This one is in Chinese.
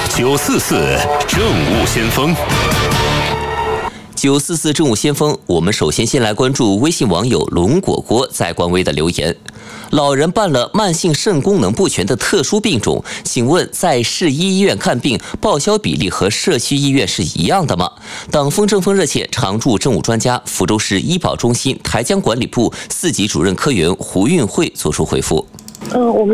944政务先锋。 944政务先锋，我们首先来关注微信网友龙果果在官微的留言：老人患了慢性肾功能不全的特殊病种，请问在市医院看病报销比例和社区医院是一样的吗？党风政风热切，常驻政务专家、福州市医保中心台江管理部4级主任科员胡运慧作出回复。 我们